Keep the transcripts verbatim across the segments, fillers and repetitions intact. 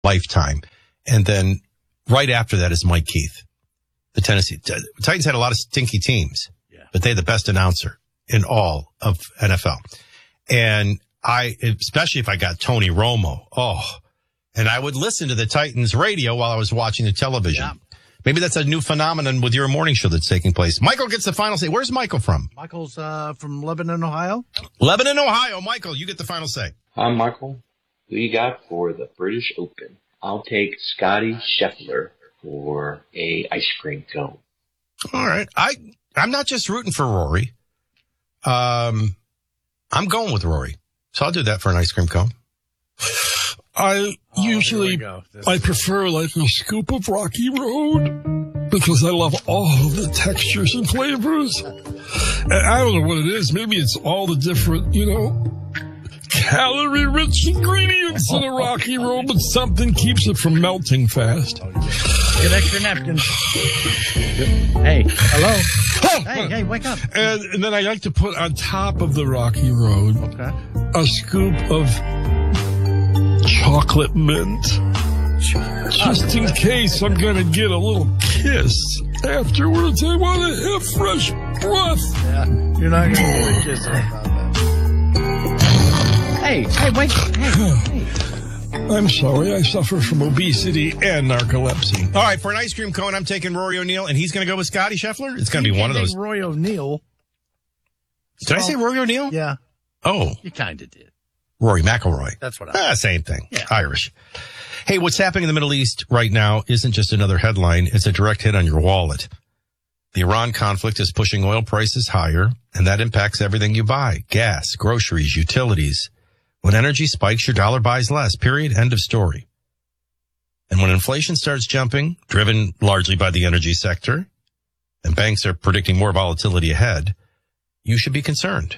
lifetime. And then right after that is Mike Keith. The Tennessee Titans had a lot of stinky teams, yeah. but they had the best announcer in all of N F L. And I, especially if I got Tony Romo, oh, and I would listen to the Titans radio while I was watching the television. Yeah. Maybe that's a new phenomenon with your morning show that's taking place. Michael gets the final say. Where's Michael from? Michael's uh, from Lebanon, Ohio. Lebanon, Ohio. Michael, you get the final say. Hi, Michael. Who you got for the British Open? I'll take Scotty Scheffler for a ice cream cone. All right. I, I'm not just rooting for Rory. Um, I'm going with Rory. So I'll do that for an ice cream cone. I oh, usually, I prefer like a scoop of Rocky Road because I love all of the textures and flavors. And I don't know what it is. Maybe it's all the different, you know, calorie-rich ingredients in a Rocky Road, but something keeps it from melting fast. Get extra napkins. Hey, hello. Oh, hey, hey, wake up. And, and then I like to put on top of the Rocky Road okay. a scoop of chocolate mint. Just in case I'm going to get a little kiss afterwards. I want to have fresh breath. Yeah, you're not going to get a kiss about that. Hey, hey, wait. Hey, hey. I'm sorry, I suffer from obesity and narcolepsy. All right, for an ice cream cone, I'm taking Rory O'Neal, and he's going to go with Scotty Scheffler? It's going to be one of those. Rory O'Neal. Did I say Rory O'Neal? Yeah. Oh. You kind of did. Rory McIlroy. That's what I ah, Same thing. Yeah. Irish. Hey, what's happening in the Middle East right now isn't just another headline. It's a direct hit on your wallet. The Iran conflict is pushing oil prices higher, and that impacts everything you buy. Gas, groceries, utilities. When energy spikes, your dollar buys less, period, end of story. And when inflation starts jumping, driven largely by the energy sector, and banks are predicting more volatility ahead, you should be concerned.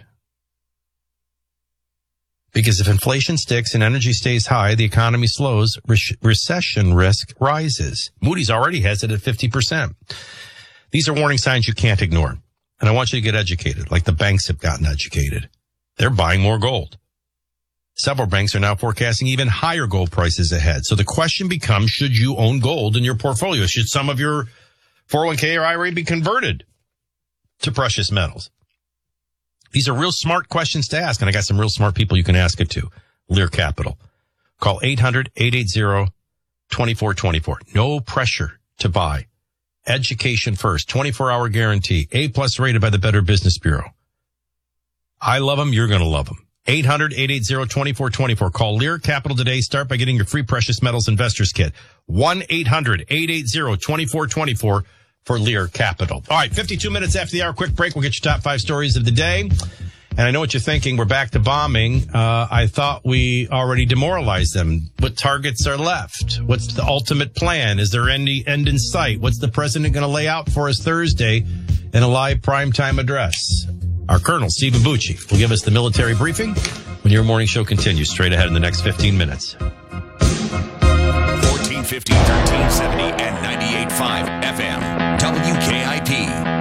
Because if inflation sticks and energy stays high, the economy slows, re- recession risk rises. Moody's already has it at fifty percent. These are warning signs you can't ignore. And I want you to get educated, like the banks have gotten educated. They're buying more gold. Several banks are now forecasting even higher gold prices ahead. So the question becomes, should you own gold in your portfolio? Should some of your four oh one k or I R A be converted to precious metals? These are real smart questions to ask, and I got some real smart people you can ask it to. Lear Capital. Call eight hundred, eight eight zero, two four two four. No pressure to buy. Education first. twenty-four hour guarantee. A-plus rated by the Better Business Bureau. I love them. You're going to love them. eight hundred, eight eight zero, two four two four. Call Lear Capital today. Start by getting your free Precious Metals Investors Kit. one eight hundred, eight eight zero, two four two four for Lear Capital. All right, fifty-two minutes after the hour. Quick break. We'll get your top five stories of the day. And I know what you're thinking. We're back to bombing. Uh, I thought we already demoralized them. What targets are left? What's the ultimate plan? Is there any end in sight? What's the president going to lay out for us Thursday in a live primetime address? Our Colonel, Stephen Bucci, will give us the military briefing when your morning show continues straight ahead in the next fifteen minutes. fourteen fifty, thirteen seventy, and ninety-eight point five F M. W K I P.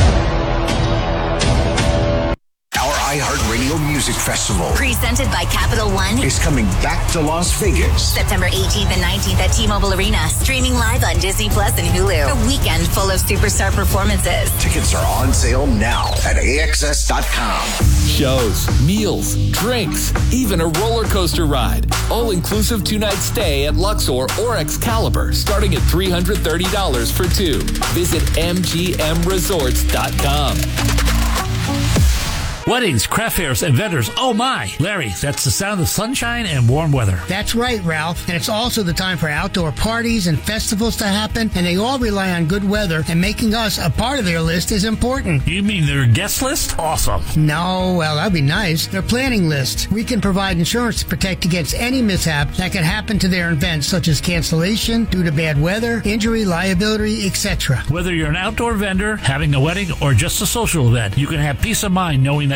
Our iHeartRadio Music Festival, presented by Capital One, is coming back to Las Vegas. September eighteenth and nineteenth at T-Mobile Arena. Streaming live on Disney Plus and Hulu. A weekend full of superstar performances. Tickets are on sale now at A X S dot com. Shows, meals, drinks, even a roller coaster ride. All-inclusive two-night stay at Luxor or Excalibur, starting at three hundred thirty dollars for two. Visit M G M resorts dot com. Weddings, craft fairs, and vendors. Oh my! Larry, that's the sound of sunshine and warm weather. That's right, Ralph. And it's also the time for outdoor parties and festivals to happen, and they all rely on good weather, and making us a part of their list is important. You mean their guest list? Awesome. No, well, that'd be nice. Their planning list. We can provide insurance to protect against any mishap that could happen to their events, such as cancellation due to bad weather, injury, liability, et cetera. Whether you're an outdoor vendor, having a wedding, or just a social event, you can have peace of mind knowing that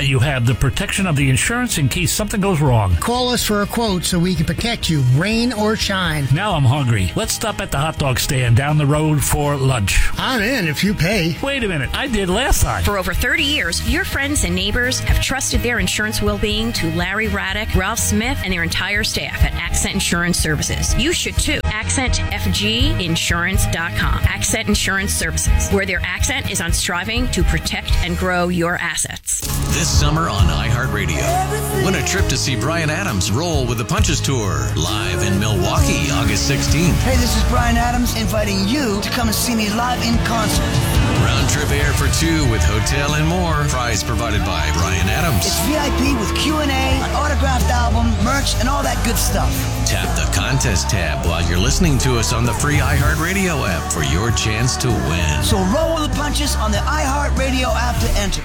that you have the protection of the insurance in case something goes wrong. Call us for a quote so we can protect you, rain or shine. Now I'm hungry. Let's stop at the hot dog stand down the road for lunch. I'm in if you pay. Wait a minute. I did last time. For over thirty years, your friends and neighbors have trusted their insurance well-being to Larry Raddick, Ralph Smith, and their entire staff at Accent Insurance Services. You should too. accent f g insurance dot com. Accent Insurance Services, where their accent is on striving to protect and grow your assets. This summer on iHeartRadio, win a trip to see Bryan Adams roll with the Punches Tour, live in Milwaukee, August sixteenth. Hey, this is Bryan Adams inviting you to come and see me live in concert. Round trip air for two with hotel and more. Prize provided by Bryan Adams. It's V I P with Q and A, an autographed album, merch, and all that good stuff. Tap the contest tab while you're listening to us on the free iHeartRadio app for your chance to win. So roll with the punches on the iHeartRadio app to enter.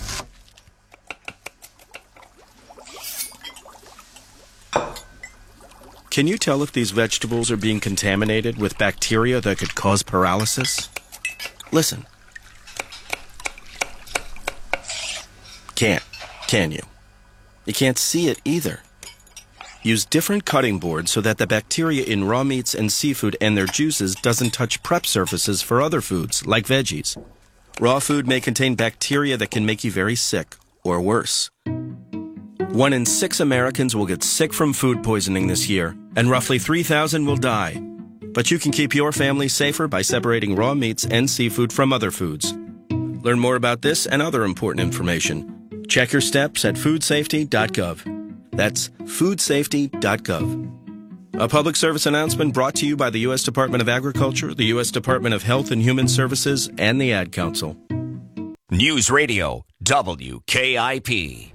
Can you tell if these vegetables are being contaminated with bacteria that could cause paralysis? Listen. Can't, can you? You can't see it either. Use different cutting boards so that the bacteria in raw meats and seafood and their juices doesn't touch prep surfaces for other foods, like veggies. Raw food may contain bacteria that can make you very sick, or worse. One in six Americans will get sick from food poisoning this year, and roughly three thousand will die. But you can keep your family safer by separating raw meats and seafood from other foods. Learn more about this and other important information. Check your steps at food safety dot gov. That's food safety dot gov. A public service announcement brought to you by the U S Department of Agriculture, the U S Department of Health and Human Services, and the Ad Council. News Radio W K I P.